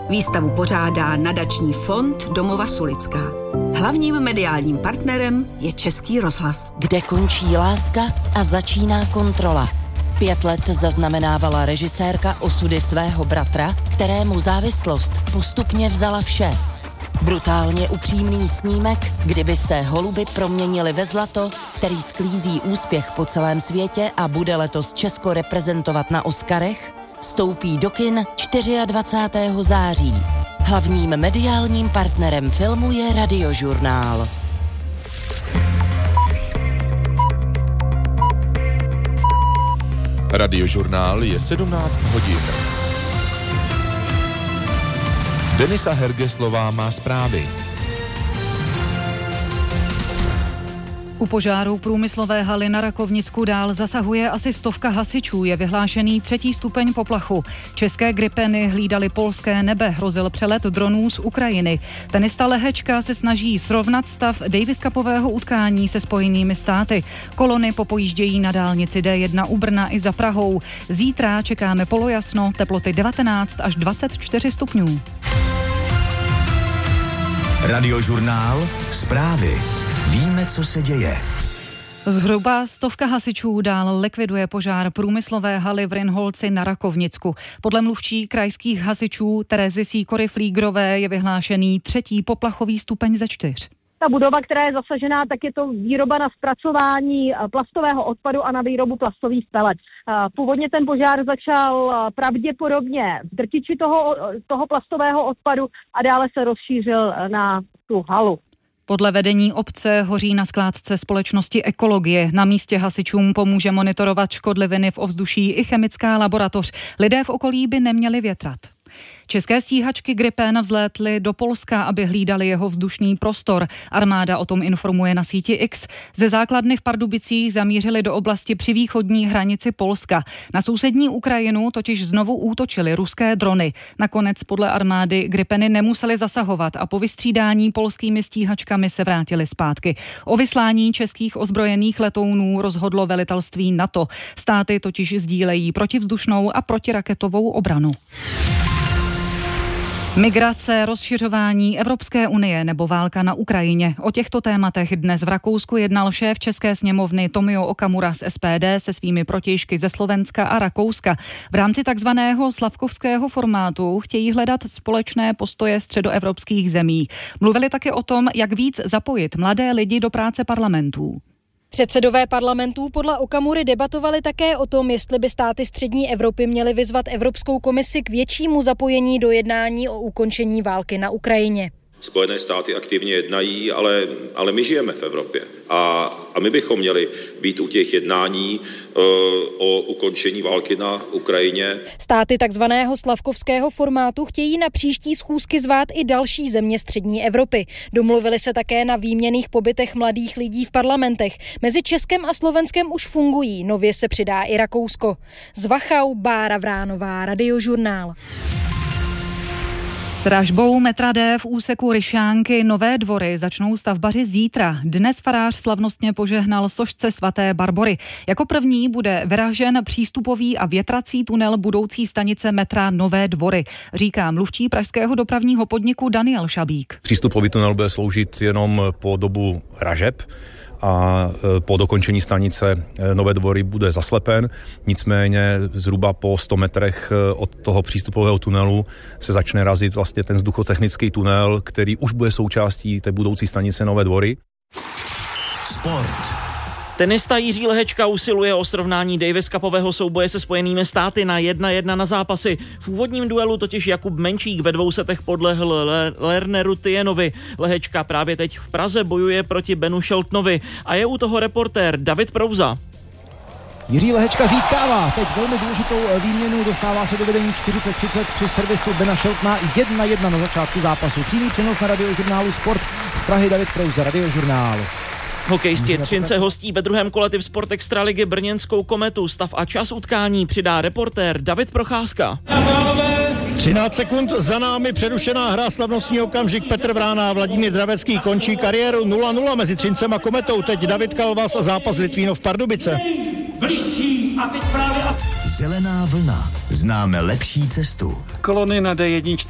Výstavu pořádá nadační fond Domova Sulická. Hlavním mediálním partnerem je Český rozhlas. Kde končí láska a začíná kontrola. 5 let zaznamenávala režisérka osudy svého bratra, kterému závislost postupně vzala vše. Brutálně upřímný snímek, kdyby se holuby proměnili ve zlato, který sklízí úspěch po celém světě a bude letos Česko reprezentovat na Oscarech, vstoupí do kin 24. září. Hlavním mediálním partnerem filmu je Radiožurnál. Radiožurnál je 17 hodin. Denisa Hergeslová má zprávy. U požáru průmyslové haly na Rakovnicku dál zasahuje asi 100 hasičů, je vyhlášený 3. stupeň poplachu. České Gripeny hlídaly polské nebe, hrozil přelet dronů z Ukrajiny. Tenista Lehečka se snaží srovnat stav Davis Cupového utkání se Spojenými státy. Kolony popojíždějí na dálnici D1 u Brna i za Prahou. Zítra čekáme polojasno, teploty 19 až 24 stupňů. Radiožurnál, zprávy. Víme, co se děje. Zhruba 100 hasičů dál likviduje požár průmyslové haly v Rynholci na Rakovnicku. Podle mluvčí krajských hasičů Terezy Sýkory-Flígrové je vyhlášený 3. poplachový stupeň ze 4. Ta budova, která je zasažená, tak je to výroba na zpracování plastového odpadu a na výrobu plastových pelet. Původně ten požár začal pravděpodobně v drtiči toho plastového odpadu a dále se rozšířil na tu halu. Podle vedení obce hoří na skládce společnosti Ekologie. Na místě hasičům pomůže monitorovat škodliviny v ovzduší i chemická laboratoř. Lidé v okolí by neměli větrat. České stíhačky Gripen vzlétly do Polska, aby hlídali jeho vzdušný prostor. Armáda o tom informuje na síti X. Ze základny v Pardubicích zamířili do oblasti při východní hranici Polska. Na sousední Ukrajinu totiž znovu útočily ruské drony. Nakonec podle armády Gripeny nemuseli zasahovat a po vystřídání polskými stíhačkami se vrátili zpátky. O vyslání českých ozbrojených letounů rozhodlo velitelství NATO. Státy totiž sdílejí protivzdušnou a protiraketovou obranu. Migrace, rozšiřování Evropské unie nebo válka na Ukrajině. O těchto tématech dnes v Rakousku jednal šéf České sněmovny Tomio Okamura z SPD se svými protějšky ze Slovenska a Rakouska. V rámci takzvaného slavkovského formátu chtějí hledat společné postoje středoevropských zemí. Mluvili také o tom, jak víc zapojit mladé lidi do práce parlamentů. Předsedové parlamentů podle Okamury debatovali také o tom, jestli by státy střední Evropy měly vyzvat Evropskou komisi k většímu zapojení do jednání o ukončení války na Ukrajině. Spojené státy aktivně jednají, ale my žijeme v Evropě a my bychom měli být u těch jednání o ukončení války na Ukrajině. Státy takzvaného slavkovského formátu chtějí na příští schůzky zvát i další země střední Evropy. Domluvili se také na výměnných pobytech mladých lidí v parlamentech. Mezi Českem a Slovenskem už fungují, nově se přidá i Rakousko. Z Wachau, Bára Vránová, Radiožurnál. S ražbou metra D v úseku Ryšánky Nové Dvory začnou stavbaři zítra. Dnes farář slavnostně požehnal sošce svaté Barbory. Jako první bude vyražen přístupový a větrací tunel budoucí stanice metra Nové Dvory, říká mluvčí pražského dopravního podniku Daniel Šabík. Přístupový tunel bude sloužit jenom po dobu ražeb a po dokončení stanice Nové Dvory bude zaslepen. Nicméně zhruba po 100 metrech od toho přístupového tunelu se začne razit vlastně ten vzduchotechnický tunel, který už bude součástí té budoucí stanice Nové Dvory. Sport. Tenista Jiří Lehečka usiluje o srovnání Davis Cupového souboje se Spojenými státy na 1:1 na zápasy. V úvodním duelu totiž Jakub Menčík ve 2 setech podlehl Lerneru Tyjenovi. Lehečka právě teď v Praze bojuje proti Benu Sheltonovi a je u toho reportér David Prouza. Jiří Lehečka získává teď velmi důležitou výměnu, dostává se do vedení 40-30 při servisu Bena Sheltona 1:1 na začátku zápasu. Přímý přenos na Radiožurnálu Sport z Prahy, David Prouza, Radiožurnálu. Hokejisti Třince hostí ve druhém kole Typ Sport Extraligy brněnskou Kometu. Stav a čas utkání přidá reportér David Procházka. 13 sekund za námi přerušená hra, slavnostní okamžik. Petr Vrána a Vladimír Dravecký končí kariéru 0:0 mezi Třincem a Kometou. Teď David Kalvas a zápas Litvínov Pardubice. Zelená vlna. Známe lepší cestu. Kolony na D1